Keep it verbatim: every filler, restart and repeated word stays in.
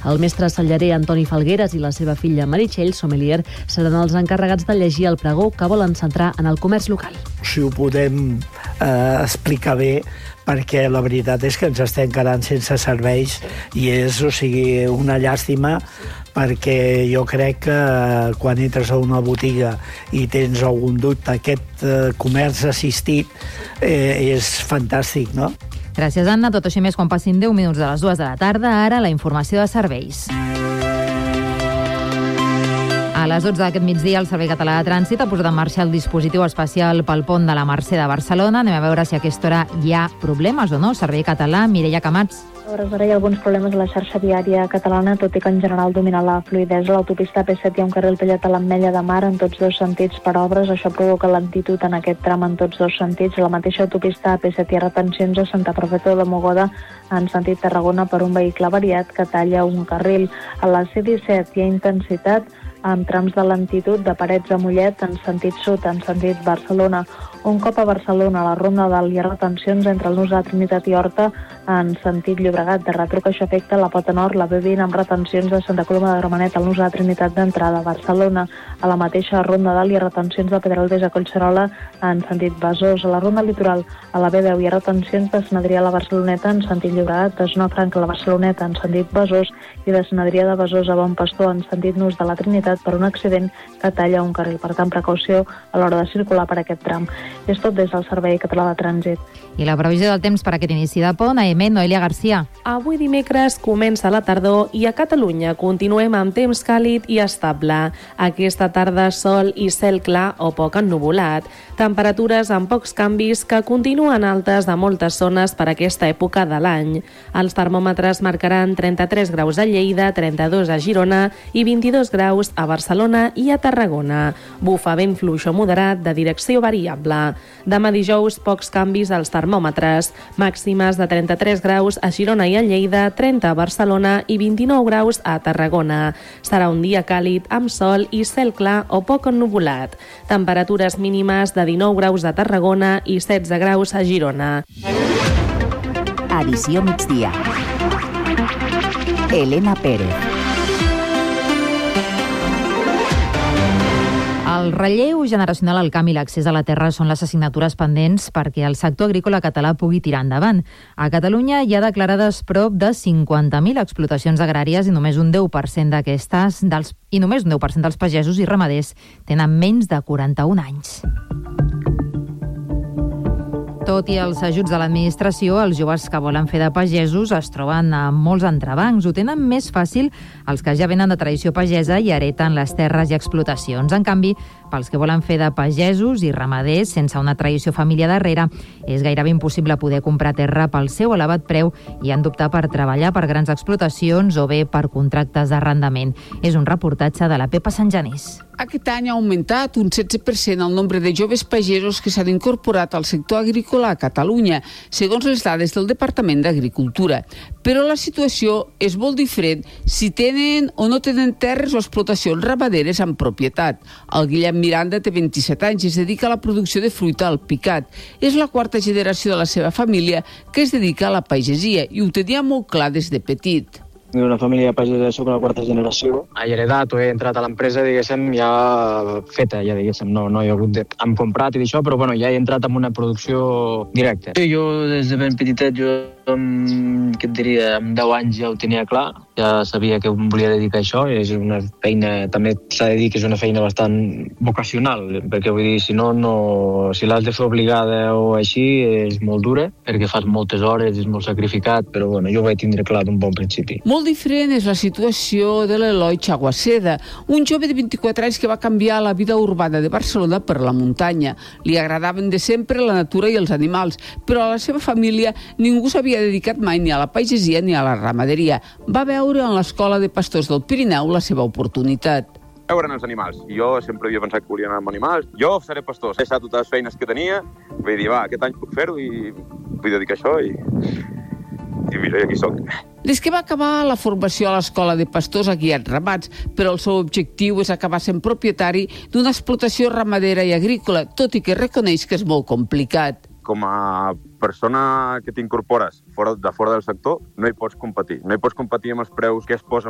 El mestre cellarer Antoni Falgueres i la seva filla Meritxell, sommelier, seran els encarregats de llegir el pregó que volen centrar en el comerç local. Si ho podem eh, explicar bé, perquè la veritat és que ens estem quedant sense serveis i és, o sigui, una llàstima, perquè jo crec que quan entres a una botiga i tens algun dubte, aquest eh, comerç assistit eh, és fantàstic, no? Gràcies, Anna. Tot això més quan passin deu minuts de les dues de la tarda. Ara la informació de serveis. A les dotze d'aquest migdia, el Servei Català de Trànsit ha posat en marxa el dispositiu especial pel pont de la Mercè de Barcelona. Anem a veure si a aquesta hora hi ha problemes o no. Servei Català, Mireia Camats. A hores d'ara hi ha alguns problemes a la xarxa viària catalana, tot i que en general domina la fluïdesa. L'autopista P set hi ha un carril tallat a l'Ametlla de Mar en tots dos sentits per obres. Això provoca lentitud en aquest tram en tots dos sentits. A la mateixa autopista P set hi ha retencions a Santa Perpètua de Mogoda en sentit Tarragona per un vehicle avariat que talla un carril. A la C disset hi ha intensitat amb trams de lentitud de Parets a Mollet en sentit sud, en sentit Barcelona. Un cop a Barcelona, a la Ronda d'Alt, hi ha retencions entre el nus de Trinitat i Horta en sentit Llobregat. De retruc, això afecta la Pota Nord, la B vint, amb retencions de Santa Coloma de Gramenet al nus de Trinitat d'entrada a Barcelona. A la mateixa Ronda d'Alt hi ha retencions de Pedralbes a Collserola en sentit Besòs. A la Ronda Litoral, a la B deu, hi ha retencions de Sant Adrià a la Barceloneta en sentit Llobregat, de Zona Franca a la Barceloneta en sentit Besòs i de Sant Adrià de Besòs a Bon Pastor en sentit nus de la Trinitat per un accident que talla un carril. Per tant, precaució a l'hora de circular per aquest tram. És tot des del Servei Català de Trànsit. I la previsió del temps per aquest inici de pont, a Emet, Noelia Garcia. Avui dimecres comença la tardor i a Catalunya continuem amb temps càlid i estable. Aquesta tarda sol i cel clar o poc ennuvolat. Temperatures amb pocs canvis que continuen altes a moltes zones per aquesta època de l'any. Els termòmetres marcaran trenta-tres graus a Lleida, trenta-dos a Girona i vint-i-dos graus a Barcelona i a Tarragona. Bufa vent fluix o moderat de direcció variable. Demà dijous, pocs canvis als termòmetres. Màximes de trenta-tres graus a Girona i a Lleida, trenta a Barcelona i vint-i-nou graus a Tarragona. Serà un dia càlid amb sol i cel clar o poc ennuvolat. Temperatures mínimes de dinou graus a Tarragona i setze graus a Girona. Edició migdia. Elena Pérez. El relleu generacional, el camp i l'accés a la terra són les assignatures pendents perquè el sector agrícola català pugui tirar endavant. A Catalunya hi ha declarades prop de cinquanta mil explotacions agràries i només un deu per cent d'aquestes dels i només un deu per cent dels pagesos i ramaders tenen menys de quaranta-un anys. Tot i els ajuts de l'administració, els joves que volen fer de pagesos es troben amb molts entrebancs. Ho tenen més fàcil els que ja venen de tradició pagesa i hereten les terres i explotacions. En canvi, pels que volen fer de pagesos i ramaders sense una tradició familiar darrere, és gairebé impossible poder comprar terra pel seu elevat preu i han d'optar per treballar per grans explotacions o bé per contractes d'arrendament. És un reportatge de la Pepa Santjanís. Aquest any ha augmentat un setze per cent el nombre de joves pagesos que s'han incorporat al sector agrícola a Catalunya, segons les dades del Departament d'Agricultura. Però la situació és molt diferent si tenen o no tenen terres o explotacions ramaderes en propietat. El Guillem Miranda té vint-i-set anys i es dedica a la producció de fruita al picat. És la quarta generació de la seva família que es dedica a la pagesia i ho tenia molt clar des de petit. Una família pagesa, soc la quarta generació. He heredat o he entrat a l'empresa, diguéssim, ja feta, ja diguéssim, no, no he hagut de... Hem comprat i d'això, però bueno, ja he entrat en una producció directa. Sí, jo des de ben petitet, jo amb, què et diria, amb deu anys ja ho tenia clar, ja sabia que em volia dedicar a això, és una feina, també s'ha de dir que és una feina bastant vocacional, perquè vull dir, si no, no si l'has de fer obligada o així, és molt dura, perquè fas moltes hores, és molt sacrificat, però bueno, jo ho vaig tindre clar d'un bon principi. Molt diferent és la situació de l'Eloi Chaguaceda, un jove de vint-i-quatre anys que va canviar la vida urbana de Barcelona per la muntanya. Li agradaven de sempre la natura i els animals, però a la seva família ningú s'havia dedicat mai ni a la pagesia ni a la ramaderia. Va veure en l'Escola de Pastors del Pirineu la seva oportunitat. Veure els animals. Jo sempre havia pensat que volia anar amb animals. Jo seré pastor. He deixat totes les feines que tenia. Vaig dir, va, aquest any puc fer-ho i vull dedicar això i... i mira, aquí soc. Des que va acabar la formació a l'Escola de Pastors ha guiat ramats, però el seu objectiu és acabar sent propietari d'una explotació ramadera i agrícola, tot i que reconeix que és molt complicat. Com a persona que t'incorpores fora, de fora del sector, no hi pots competir. No hi pots competir amb els preus que es posen